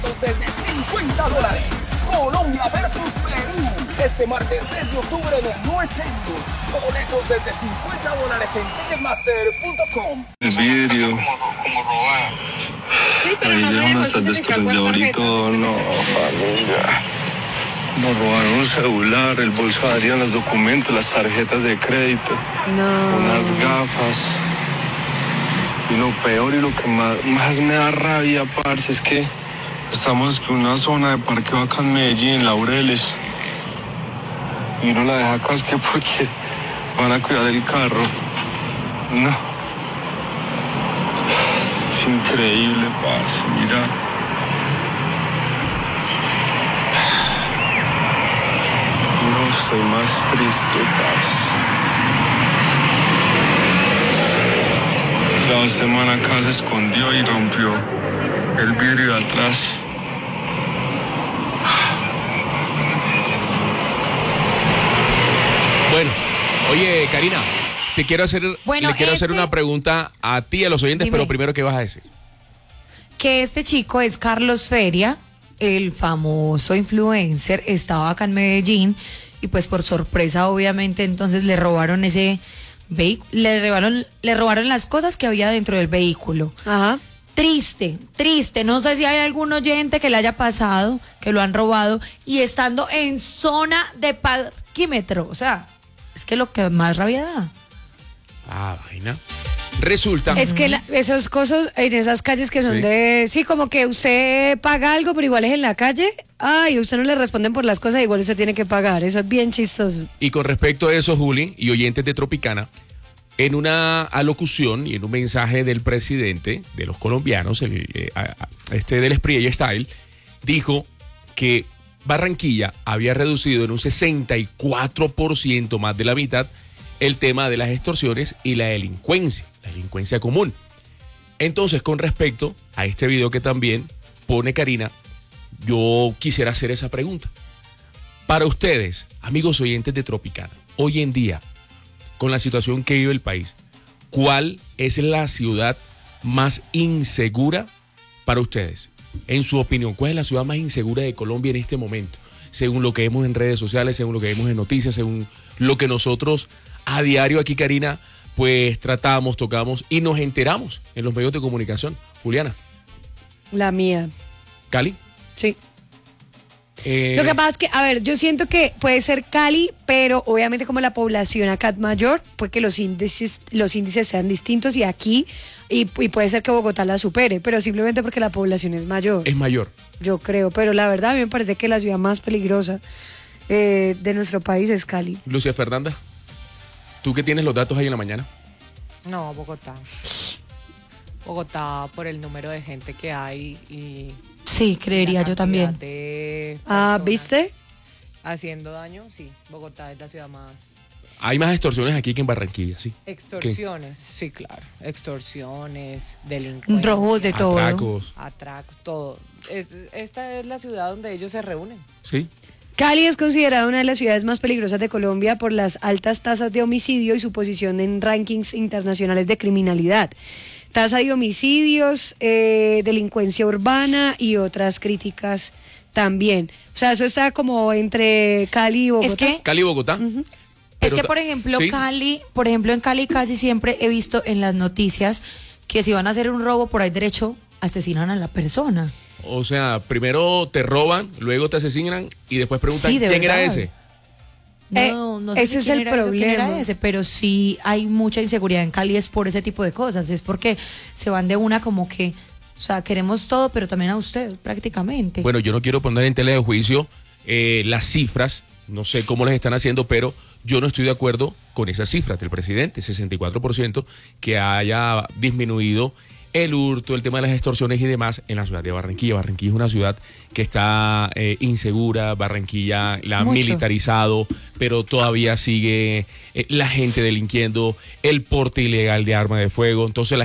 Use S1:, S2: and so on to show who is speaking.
S1: Desde $50. Colombia versus Perú. Este martes 6 de octubre en el No Estadio. Boletos desde $50 en ticketmaster.com.
S2: El vidrio.
S3: Como robada.
S4: Sí, pero
S2: Ahí
S4: no
S2: dejan
S4: sabemos
S2: hasta el
S4: si se cargó
S2: desprendedor y
S4: tarjeta.
S2: todo. No, familia. Nos robaron un celular, el bolso de Adrián, los documentos, las tarjetas de crédito, unas gafas. Y lo peor y lo que más me da rabia, parce, es que estamos en una zona de parqueo acá en Medellín, en Laureles. Y uno la deja acá es que porque van a cuidar el carro. No. Es increíble, parce, mira. No, estoy más triste, parce. La semana acá se escondió y rompió el vidrio de atrás.
S5: Bueno, oye, Karina, le quiero hacer una pregunta a ti, a los oyentes,
S6: Dime.
S5: pero primero, ¿qué vas a decir?
S6: Que este chico es Carlos Feria, el famoso influencer, estaba acá en Medellín y pues por sorpresa obviamente entonces le robaron ese vehículo, le robaron las cosas que había dentro del vehículo.
S4: Ajá.
S6: Triste, no sé si hay algún oyente que le haya pasado, que lo han robado y estando en zona de parquímetro, o sea, es que lo que más rabia da.
S5: Ah, vaina. Resulta.
S4: Es que esos cosas en esas calles que son sí, como que usted paga algo, pero igual es en la calle. Ay, usted no le responden por las cosas, igual usted tiene que pagar. Eso es bien chistoso.
S5: Y con respecto a eso, Juli, y oyentes de Tropicana, en una alocución y en un mensaje del presidente de los colombianos, del Espriella Style, dijo que Barranquilla había reducido en un 64%, más de la mitad, el tema de las extorsiones y la delincuencia común. Entonces, con respecto a este video que también pone Karina, yo quisiera hacer esa pregunta. Para ustedes, amigos oyentes de Tropicana, hoy en día, con la situación que vive el país, ¿cuál es la ciudad más insegura para ustedes? En su opinión, ¿cuál es la ciudad más insegura de Colombia en este momento? Según lo que vemos en redes sociales, según lo que vemos en noticias, según lo que nosotros a diario aquí, Karina, pues tratamos, tocamos y nos enteramos en los medios de comunicación. Juliana.
S4: La mía.
S5: ¿Cali?
S4: Sí. Lo que pasa es que, a ver, yo siento que puede ser Cali, pero obviamente como la población acá es mayor, puede que los índices sean distintos y aquí, y puede ser que Bogotá la supere, pero simplemente porque la población es mayor.
S5: Es mayor.
S4: Yo creo, pero la verdad a mí me parece que la ciudad más peligrosa de nuestro país es Cali.
S5: Lucia Fernanda, ¿tú qué tienes los datos ahí en la mañana?
S7: No, Bogotá por el número de gente que hay y
S6: Sí, creería yo también.
S4: ¿Viste?
S7: Haciendo daño, sí. Bogotá es la ciudad más.
S5: Hay más extorsiones aquí que en Barranquilla, ¿sí?
S7: Extorsiones, sí, claro. Extorsiones, delincuencia.
S6: Robos de todo.
S7: Atracos, todo. Esta es la ciudad donde ellos se reúnen.
S5: Sí.
S4: Cali es considerada una de las ciudades más peligrosas de Colombia por las altas tasas de homicidio y su posición en rankings internacionales de criminalidad. Tasa de homicidios, delincuencia urbana y otras críticas también. O sea, eso está como entre Cali y Bogotá.
S6: Es que,
S5: Cali y Bogotá.
S6: es que por ejemplo,
S5: ¿sí?
S6: en Cali casi siempre he visto en las noticias que si van a hacer un robo por ahí derecho, asesinan a la persona.
S5: O sea, primero te roban, luego te asesinan y después preguntan
S6: Sí, de
S5: quién era
S6: verdad.
S5: ese.
S6: No sé
S4: ese
S6: si
S4: es
S6: quién
S4: el
S6: era eso, quién
S4: problema.
S6: era ese, pero sí hay mucha inseguridad en Cali, es por ese tipo de cosas, es porque se van de una como que, o sea, queremos todo, pero también a usted, prácticamente.
S5: Bueno, yo no quiero poner en tela de juicio las cifras, no sé cómo les están haciendo, pero yo no estoy de acuerdo con esas cifras del presidente, 64%, que haya disminuido el hurto, el tema de las extorsiones y demás en la ciudad de Barranquilla. Barranquilla es una ciudad que está insegura, Barranquilla la ha militarizado, pero todavía sigue la gente delinquiendo, el porte ilegal de arma de fuego, entonces